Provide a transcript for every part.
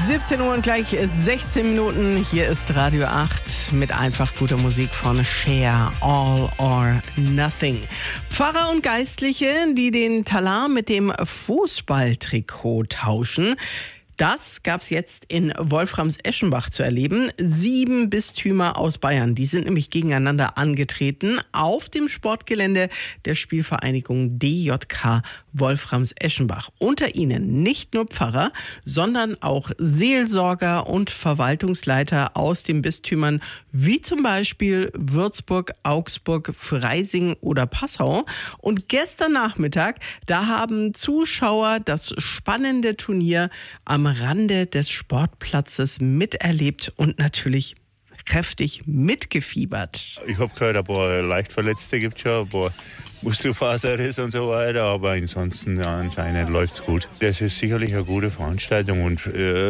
17 Uhr und gleich 16 Minuten. Hier ist Radio 8 mit einfach guter Musik von Cher, All or Nothing. Pfarrer und Geistliche, die den Talar mit dem Fußballtrikot tauschen. Das gab's jetzt in Wolframs-Eschenbach zu erleben. 7 Bistümer aus Bayern, die sind nämlich gegeneinander angetreten auf dem Sportgelände der Spielvereinigung DJK Wolframs-Eschenbach. Unter ihnen nicht nur Pfarrer, sondern auch Seelsorger und Verwaltungsleiter aus den Bistümern wie zum Beispiel Würzburg, Augsburg, Freising oder Passau. Und gestern Nachmittag, da haben Zuschauer das spannende Turnier am Rande des Sportplatzes miterlebt und natürlich kräftig mitgefiebert. Ich habe gehört, ein paar Leichtverletzte gibt es schon, ein paar Muskelfaserriss und so weiter, aber ansonsten anscheinend läuft es gut. Das ist sicherlich eine gute Veranstaltung und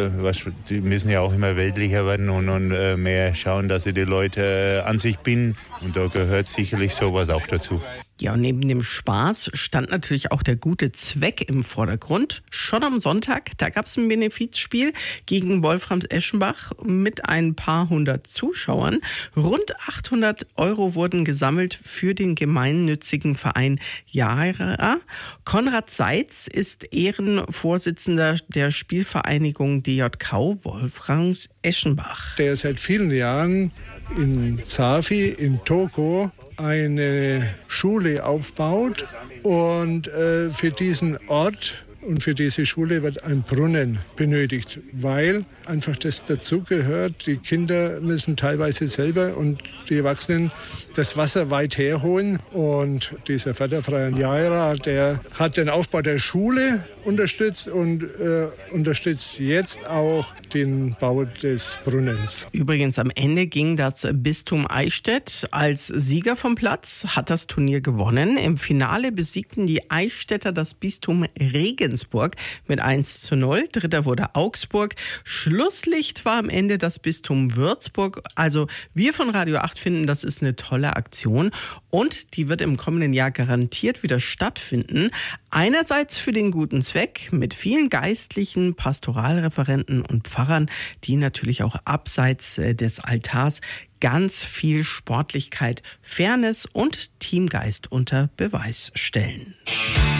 die müssen ja auch immer weltlicher werden und mehr schauen, dass sie die Leute an sich binden und da gehört sicherlich sowas auch dazu. Ja, und neben dem Spaß stand natürlich auch der gute Zweck im Vordergrund. Schon am Sonntag, da gab es ein Benefizspiel gegen Wolframs-Eschenbach mit ein paar hundert Zuschauern. Rund 800 € wurden gesammelt für den gemeinnützigen Verein Jaira. Konrad Seitz ist Ehrenvorsitzender der Spielvereinigung DJK Wolframs-Eschenbach. Der seit vielen Jahren in Zafi, in Togo, eine Schule aufbaut und für diesen Ort und für diese Schule wird ein Brunnen benötigt, weil einfach das dazugehört. Die Kinder müssen teilweise selber und die Erwachsenen das Wasser weit herholen. Und dieser Förderverein Jaira, der hat den Aufbau der Schule unterstützt und unterstützt jetzt auch den Bau des Brunnens. Übrigens am Ende ging das Bistum Eichstätt als Sieger vom Platz, hat das Turnier gewonnen. Im Finale besiegten die Eichstätter das Bistum Regensburg mit 1:0. Dritter wurde Augsburg. Schlusslicht war am Ende das Bistum Würzburg. Also wir von Radio 8 finden, das ist eine tolle Aktion und die wird im kommenden Jahr garantiert wieder stattfinden. Einerseits für den guten Zweck mit vielen Geistlichen, Pastoralreferenten und Pfarrern, die natürlich auch abseits des Altars ganz viel Sportlichkeit, Fairness und Teamgeist unter Beweis stellen.